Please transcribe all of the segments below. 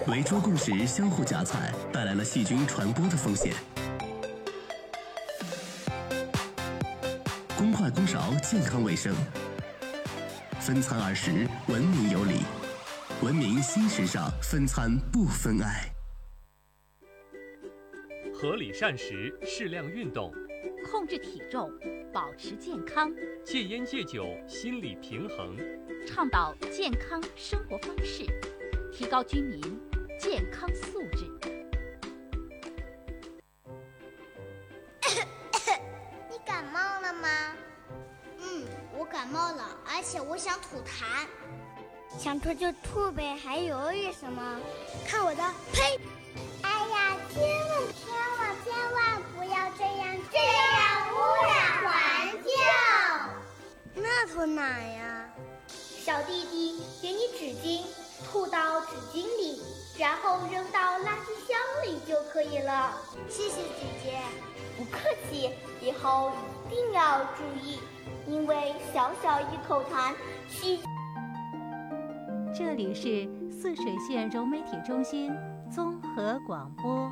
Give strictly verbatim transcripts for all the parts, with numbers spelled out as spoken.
围桌共食、相互夹菜，带来了细菌传播的风险。公筷公勺，健康卫生；分餐而食，文明有礼。文明新时尚，分餐不分爱。 合理膳食，适量运动， 控制体重，保持健康， 戒烟戒酒，心理平衡， 倡导健康生活方式，提高居民健康素质。 你感冒了吗？嗯，我感冒了，而且我想吐痰。 想吐就吐呗，还犹豫什么？看我的，呸！ 哎呀，千万千万千万不要这样，这样污染环境。 那吐哪呀？ 小弟弟，给你纸巾，吐到纸巾里，然后扔到垃圾箱里就可以了。谢谢姐姐。不客气，以后一定要注意，因为小小一口痰，细。 这里是泗水县柔媒体中心综合广播。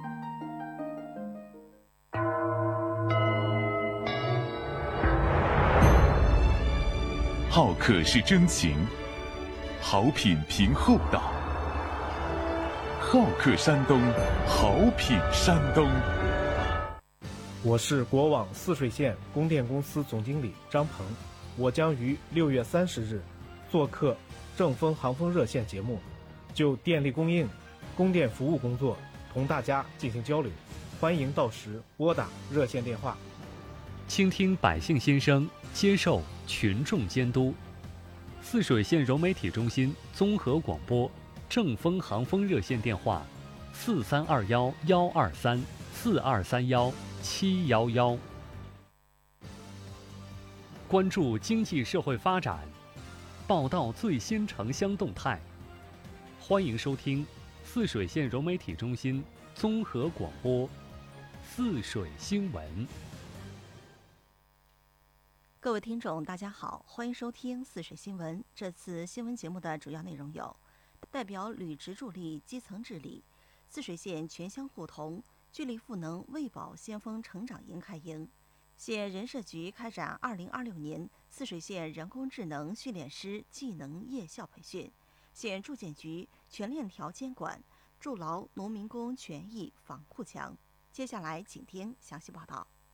好客是真情，好品凭厚道。好客山东，好品山东。 我是国网泗水县供电公司总经理张鹏，我将于六月三十日做客正风航风热线节目，就电力供应、供电服务工作同大家进行交流，欢迎到时拨打热线电话。 倾听百姓心声，接受群众监督。泗水县柔媒体中心综合广播正风航风热线电话：四三二幺幺二三四二三幺七幺幺。关注经济社会发展，报道最新城乡动态。欢迎收听泗水县柔媒体中心综合广播泗水新闻。 各位听众大家好，欢迎收听泗水新闻。这次新闻节目的主要内容有：代表履职助力基层治理，泗水县全乡互同聚力赋能喂饱先锋成长营开营；县人社局开展二零二六年泗水县人工智能训练师技能夜校培训；县住建局全链条监管，筑牢农民工权益防护墙。接下来请听详细报道。